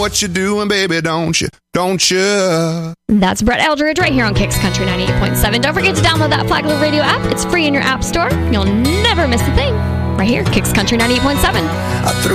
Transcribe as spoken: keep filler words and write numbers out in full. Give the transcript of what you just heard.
what you're doing, baby, don't you? Don't you? That's Brett Eldridge right here on Kicks Country ninety-eight point seven. Don't forget to download that Flagler Radio app. It's free in your app store. You'll never miss a thing. Right here, Kicks Country ninety-eight point seven. I threw